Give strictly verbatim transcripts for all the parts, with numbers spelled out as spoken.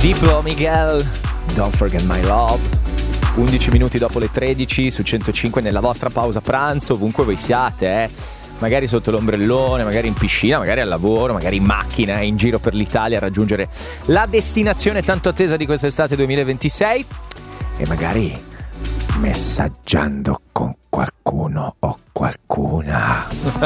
Diplo Miguel, Don't Forget My Love. undici minuti dopo le tredici su centocinque nella vostra pausa pranzo, ovunque voi siate, eh. Magari sotto l'ombrellone, magari in piscina, magari al lavoro, magari in macchina, in giro per l'Italia a raggiungere la destinazione tanto attesa di quest'estate duemilaventisei e magari messaggiando con qualcuno o qualcuna.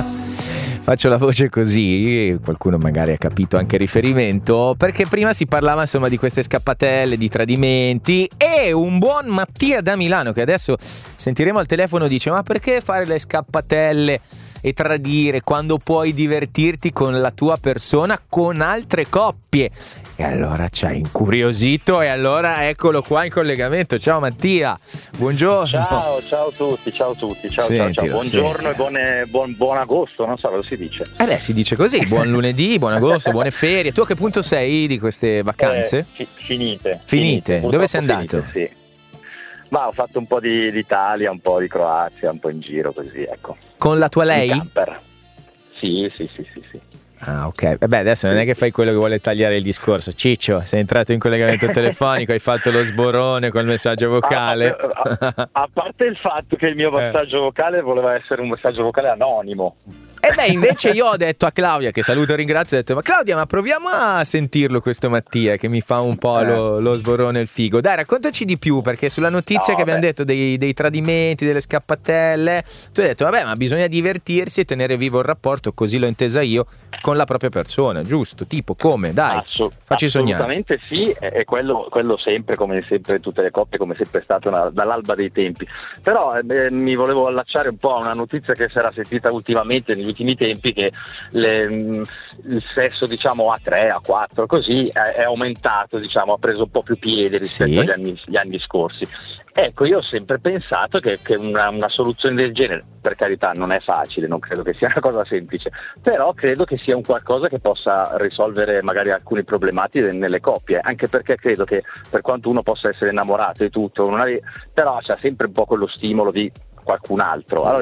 Faccio la voce così, qualcuno magari ha capito anche il riferimento, perché prima si parlava insomma di queste scappatelle, di tradimenti, e un buon Mattia da Milano, che adesso sentiremo al telefono, dice: ma perché fare le scappatelle e tradire quando puoi divertirti con la tua persona con altre coppie? E allora ci ha incuriosito e allora eccolo qua in collegamento. Ciao Mattia, buongiorno. Ciao, ciao a tutti, ciao a tutti, ciao, Sentilo, ciao, ciao. Buongiorno sentilo. e buone, buon, buon agosto, non so cosa si dice. Eh beh, si dice così, buon lunedì, buon agosto, buone ferie. Tu a che punto sei di queste vacanze? Eh, fi- finite. Finite? Dove sei andato? Finite, sì. Ma ho fatto un po' di d'Italia, un po' di Croazia, un po' in giro così, ecco. Con la tua lei? In camper. Sì, sì, sì, sì, sì. Ah, ok. Vabbè, adesso non è che fai quello che vuole tagliare il discorso. Ciccio, sei entrato in collegamento telefonico, hai fatto lo sborone col messaggio vocale. A, a, a parte il fatto che il mio messaggio vocale voleva essere un messaggio vocale anonimo. E beh, invece io ho detto a Claudia, che saluto e ringrazio, ho detto: ma Claudia, ma proviamo a sentirlo questo Mattia che mi fa un po' lo, lo sborone e il figo. Dai, raccontaci di più, perché sulla notizia no, che abbiamo beh. detto dei, dei tradimenti, delle scappatelle, tu hai detto: vabbè, ma bisogna divertirsi e tenere vivo il rapporto, così l'ho intesa io, con la propria persona, giusto? Tipo come? Dai, Assu- facci sognare. Assolutamente sì, e quello, quello sempre, come sempre tutte le coppie, come sempre è stato una, dall'alba dei tempi. Però eh, mi volevo allacciare un po' a una notizia che si era sentita ultimamente, negli ultimi tempi, che le, mh, il sesso, diciamo, a tre, a quattro, così è, è aumentato, diciamo, ha preso un po' più piede rispetto Sì. agli anni, gli anni scorsi. Ecco, io ho sempre pensato che, che una, una soluzione del genere, per carità, non è facile, non credo che sia una cosa semplice, però credo che sia un qualcosa che possa risolvere magari alcune problematiche nelle coppie, anche perché credo che, per quanto uno possa essere innamorato e tutto, non ave- però c'è sempre un po' quello stimolo di qualcun altro. Allora